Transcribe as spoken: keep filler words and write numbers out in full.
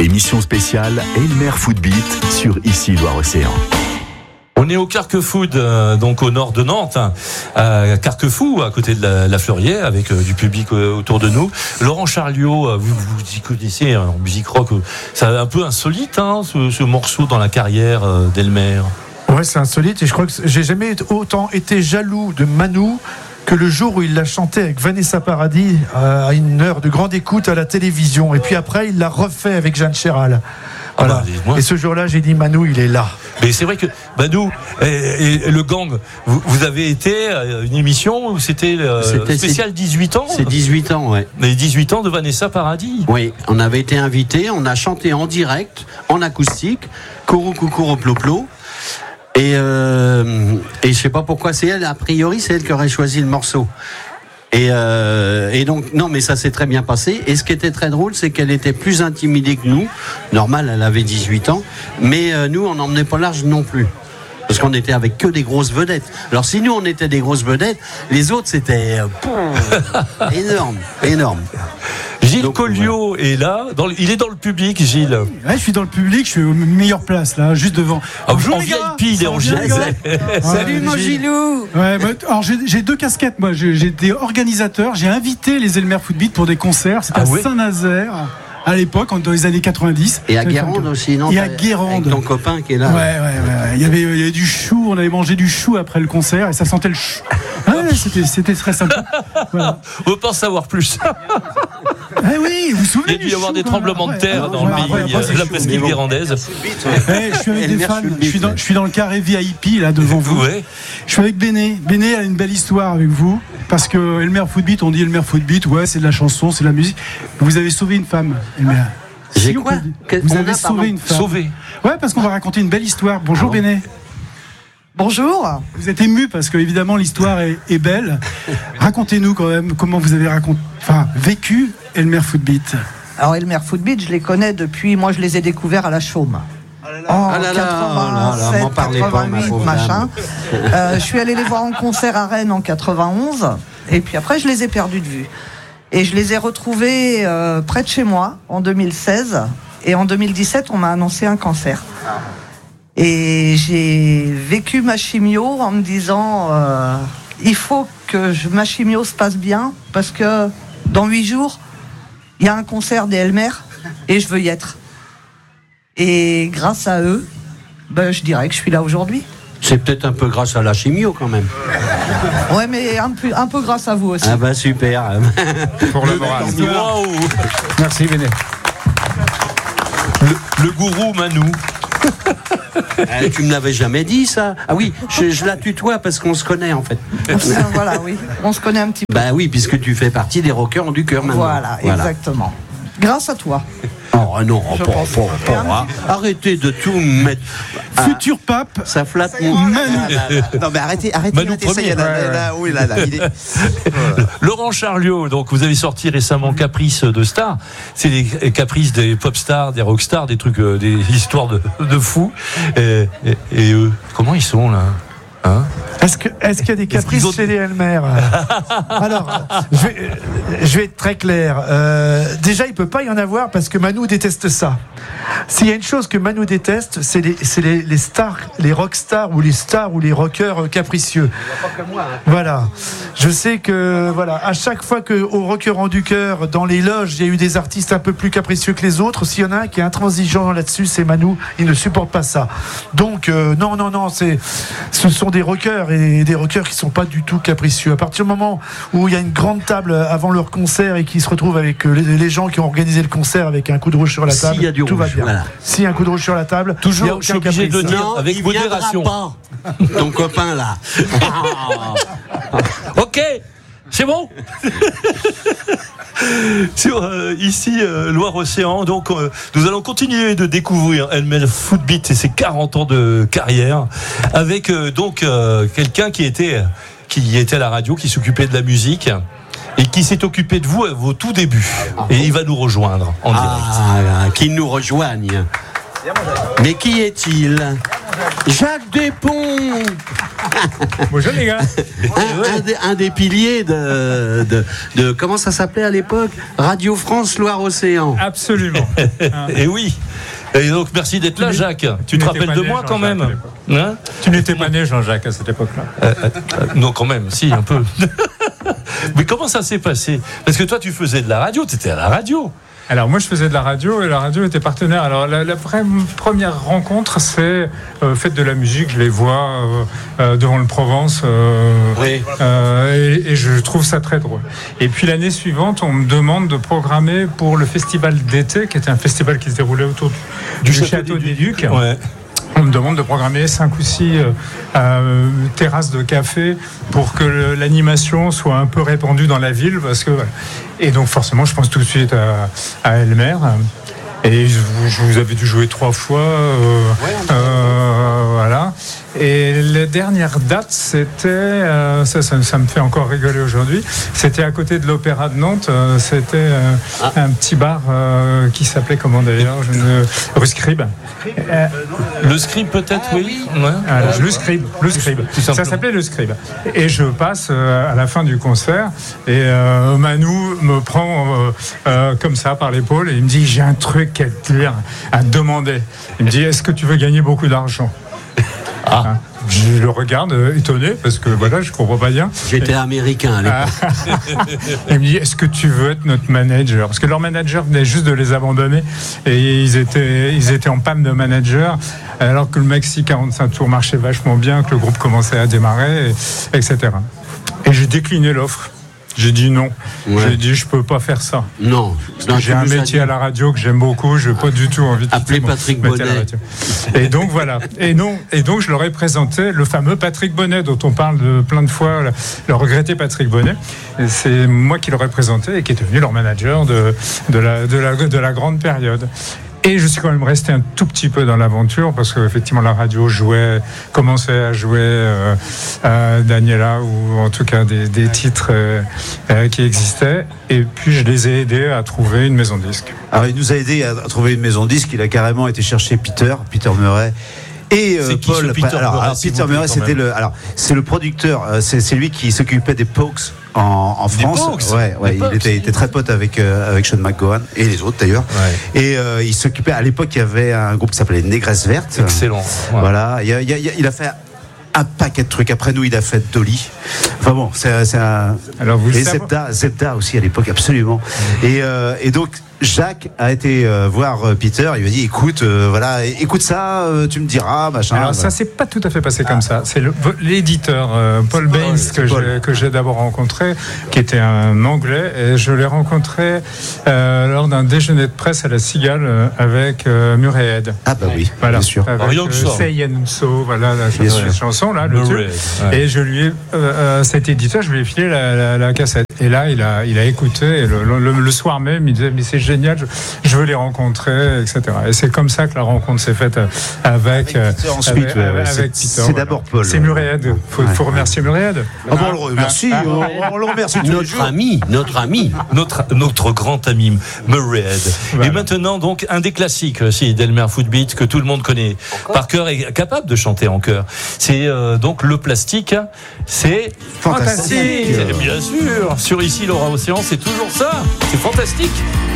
Émission spéciale Elmer Footbeat sur Ici Loire-Océan. On est au Carquefoot, euh, donc au nord de Nantes, hein, à Carquefou, à côté de la, la Fleurier, avec euh, du public euh, autour de nous. Laurent Charliot, euh, vous, vous y connaissez en musique rock, euh, c'est un peu insolite, hein, ce, ce morceau dans la carrière euh, d'Elmer. Ouais, c'est insolite, et je crois que j'ai jamais autant été jaloux de Manu que le jour où il l'a chanté avec Vanessa Paradis euh, à une heure de grande écoute à la télévision. Et puis après, il l'a refait avec Jeanne Chéral. Voilà. Ah bah, et ce jour-là, j'ai dit Manu, il est là. Mais c'est vrai que Manu et, et, et le gang, vous, vous avez été à une émission où c'était, euh, c'était spécial dix-huit ans. C'est dix-huit ans, ouais. Les dix-huit ans de Vanessa Paradis. Oui, on avait été invités, on a chanté en direct, en acoustique, Kourou Koukourou Ploplo. Et, euh, et je sais pas pourquoi c'est elle, a priori c'est elle qui aurait choisi le morceau. Et, euh, et donc, non, mais ça s'est très bien passé. Et ce qui était très drôle, c'est qu'elle était plus intimidée que nous. Normal, elle avait dix-huit ans. Mais euh, nous, on n'emmenait pas large non plus. Parce qu'on était avec que des grosses vedettes. Alors, si nous, on était des grosses vedettes, les autres, c'était euh, énorme, énorme. Gilles donc, Collio ouais. est là. Dans le, il est dans le public, Gilles. Ouais, je suis dans le public, je suis aux meilleures places, là, juste devant. Ah, Bonjour, en V I P, il est en Gilles. Salut, ouais, mon Gilou. Ouais, bah, alors, j'ai, j'ai deux casquettes, moi. J'ai, j'ai été organisateur. J'ai invité les Elmer Footbeat pour des concerts. C'était ah, à oui Saint-Nazaire. À l'époque, dans les années quatre-vingt-dix. Et à Guérande aussi, non? Et à Guérande. Avec ton copain qui est là. Ouais, ouais, ouais. Il y avait, il y avait du chou, on avait mangé du chou après le concert et ça sentait le chou. Ouais, c'était, c'était très sympa. Voilà. On veut pas en savoir plus. Eh oui, vous vous souvenez? Il y a dû y avoir des tremblements de terre dans le pays, la presqu'île guérandaise. Je suis avec des fans, je suis dans, je suis dans le carré V I P, là, devant vous. Ouais. Je suis avec Béné. Béné a une belle histoire avec vous. Parce que Elmer Footbeat, on dit Elmer Footbeat, ouais, c'est de la chanson, c'est de la musique. Vous avez sauvé une femme, Elmer. J'ai quoi? Vous avez sauvé une femme. Sauvé. Ouais, parce qu'on va raconter une belle histoire. Bonjour ah bon. Béné. Bonjour. Vous êtes ému parce que évidemment l'histoire est, est belle. Racontez-nous quand même comment vous avez raconté, enfin, vécu Elmer Footbeat. Alors Elmer Footbeat, je les connais depuis, moi je les ai découverts à la Chaume. En ah là quatre-vingt-sept, quatre-vingt-huit, machin. Euh, je suis allé les voir en concert à Rennes en quatre-vingt-onze, et puis après je les ai perdus de vue. Et je les ai retrouvés euh, près de chez moi en deux mille seize, et en deux mille dix-sept on m'a annoncé un cancer. Et j'ai vécu ma chimio en me disant euh, il faut que je, ma chimio se passe bien, parce que dans huit jours, il y a un concert des Elmer, et je veux y être. Et grâce à eux, ben, je dirais que je suis là aujourd'hui. C'est peut-être un peu grâce à la chimio quand même. Ouais, mais un peu, un peu grâce à vous aussi. Ah bah super. Pour le moral. Wow. Merci Béné. Le, le gourou Manu. Euh, tu me l'avais jamais dit ça? Ah oui, je, je la tutoie parce qu'on se connaît en fait. Voilà, oui, on se connaît un petit peu. Bah oui, puisque tu fais partie des rockers du cœur maintenant. Voilà, voilà, exactement. Grâce à toi. Oh non, pas, pas, pas, pas. Arrêtez de tout mettre. Futur pape. Ça flatte mon Manu. Non mais arrêtez, arrêtez. Manu arrêtez premier. ça, y a là, là, là, oui, là, là, il est... Voilà. Laurent Charliot, donc vous avez sorti récemment Caprice de Star. C'est les caprices des pop stars, des rock stars, des trucs, euh, des histoires de, de fous. Et, et, et eux, comment ils sont là? Hein? Est-ce, que, est-ce qu'il y a des caprices ont... chez les Elmer? Alors, je vais, je vais être très clair. Euh, déjà, il ne peut pas y en avoir parce que Manu déteste ça. S'il y a une chose que Manu déteste, c'est les, c'est les, les stars, les rock stars ou les stars ou les rockers capricieux. Voilà. Je sais que, voilà, à chaque fois qu'au Rockerant du Cœur, dans les loges, il y a eu des artistes un peu plus capricieux que les autres. S'il y en a un qui est intransigeant là-dessus, c'est Manu. Il ne supporte pas ça. Donc, euh, non, non, non, c'est, ce sont des rockers et des rockers qui sont pas du tout capricieux. À partir du moment où il y a une grande table avant leur concert et qu'ils se retrouvent avec les, les gens qui ont organisé le concert avec un coup de rouge sur la table, si tout rouge, va bien. Voilà. Si un coup de rouge sur la table, toujours, il y a aucun obligé caprice. de dire non, avec il modération. Pas. Ton copain là. Ok, c'est bon. Sur euh, ici euh, Loire-Océan, donc euh, nous allons continuer de découvrir Elmer Footbeat et ses quarante ans de carrière avec euh, donc euh, quelqu'un qui était qui était à la radio, qui s'occupait de la musique et qui s'est occupé de vous à vos tout débuts. Et il va nous rejoindre en direct. Ah, qu'il nous rejoigne. Mais qui est-il? Jacques Despons. Bonjour les gars. Un, un, des, un des piliers de, de, de comment ça s'appelait à l'époque, Radio France Loire-Océan. Absolument. Et oui. Et donc merci d'être là, Jacques. Tu, tu te rappelles de moi quand même, hein? Tu n'étais pas né, Jean-Jacques, à cette époque-là. euh, euh, Non, quand même, si, un peu. Mais comment ça s'est passé? Parce que toi, tu faisais de la radio, tu étais à la radio. Alors moi je faisais de la radio et la radio était partenaire. Alors la, la vraie première rencontre c'est euh, fête de la musique, je les vois euh, euh, devant le Provence euh, Oui. euh, et, et je trouve ça très drôle. Et puis l'année suivante on me demande de programmer pour le festival d'été qui était un festival qui se déroulait autour du, du château, château des Ducs. Ouais. On me demande de programmer cinq ou six euh, euh, terrasses de café pour que le, l'animation soit un peu répandue dans la ville. Parce que, voilà. Et donc forcément, je pense tout de suite à, à Elmer. Et je, je vous avais dû jouer trois fois. Euh, Ouais, euh, voilà. Et la dernière date, c'était, euh, ça, ça, ça me fait encore rigoler aujourd'hui, c'était à côté de l'Opéra de Nantes, euh, c'était euh, Ah. un petit bar euh, qui s'appelait comment d'ailleurs, je ne... rue Scribe. Euh, Le script peut-être, oui. Ouais. alors, le Scribe, le Scribe. Tout Ça simplement. s'appelait le Scribe. Et je passe euh, à la fin du concert et euh, Manu me prend euh, euh, comme ça par l'épaule et il me dit j'ai un truc à te dire, à te demander. Il me dit est-ce que tu veux gagner beaucoup d'argent? Ah. Hein, je le regarde euh, étonné parce que voilà je comprends pas bien. J'étais américain à l'époque. Ah. Il me dit est-ce que tu veux être notre manager? Parce que leur manager venait juste de les abandonner et ils étaient, ils étaient en panne de manager alors que le Maxi quarante-cinq tours marchait vachement bien, que le groupe commençait à démarrer, et, etc. Et j'ai décliné l'offre. J'ai dit non. Ouais. J'ai dit je peux pas faire ça. Non. Parce Non, que j'ai tu un nous as métier dit. à la radio que j'aime beaucoup, je n'ai pas du tout envie de Appelez quitter mon Patrick métier à la Bonnet. radio. Et donc voilà. Et non. Et donc je leur ai présenté le fameux Patrick Bonnet dont on parle de plein de fois, le, le regretté Patrick Bonnet. Et c'est moi qui l'aurais présenté et qui est devenu leur manager de de la de la de la grande période. Et je suis quand même resté un tout petit peu dans l'aventure parce qu'effectivement la radio jouait, commençait à jouer euh, à Daniela ou en tout cas des, des titres euh, euh, qui existaient. Et puis je les ai aidés à trouver une maison de disque. Alors, il nous a aidé à trouver une maison de disque. Il a carrément été chercher Peter, Peter Murray. Et euh, C'est qui, Paul. ce Peter alors, Murray, alors, s'il Peter vous plaît, Murray, quand c'était même. le. Alors, c'est le producteur. euh, C'est, c'est lui qui s'occupait des Pogues en, en Des France. Pogues Ouais, ouais. Des Il Pogues. était, il était très pote avec euh, avec Sean McGowan et les autres d'ailleurs. Ouais. Et euh, il s'occupait. À l'époque, il y avait un groupe qui s'appelait Négresse Verte. Excellent. Ouais. Voilà. Il, y a- il y a- il a fait un paquet de trucs. Après nous, il a fait Dolly. Enfin bon, c'est, c'est un. Alors vous le Et savez. Zebda, Zebda aussi à l'époque, absolument. Et, euh, et donc Jacques a été euh, voir euh, Peter. Il lui a dit écoute, euh, voilà, écoute ça, euh, tu me diras, machin. Alors ça s'est pas tout à fait passé comme ça. C'est le- l'éditeur euh, Paul Baines que Paul. j'ai, que j'ai d'abord rencontré, qui était un Anglais, et je l'ai rencontré euh, lors d'un déjeuner de presse à la Cigale euh, avec euh, Murray Head. Ah bah oui, Voilà, bien sûr. avec Rien que euh, ça. Say and So, voilà la, Bien la sûr. chanson là, le Murray, tube. ouais. Et je lui ai, euh, euh, cet éditeur, je lui ai filé la, la, la cassette. Et là, il a, il a écouté. Et le, le, le soir même, il disait mais c'est génial, je, je veux les rencontrer, et cetera. Et c'est comme ça que la rencontre s'est faite avec euh, Peter ensuite, avec, ouais, ouais. avec C'est- Peter. c'est voilà. d'abord Paul. C'est Murray Head. Faut, faut Ouais. remercier Murray Head. Ah bon, on le remercie, Ah, on, on le remercie tous les Notre jours. ami, notre ami. Notre, notre grand ami Murray Head. Voilà. Et maintenant, donc, un des classiques aussi d'Elmer Footbeat que tout le monde connaît par cœur et capable de chanter en chœur. C'est euh, donc le plastique. C'est Fantastique. Et bien sûr, sur Ici Laura Océan, c'est toujours ça. C'est fantastique.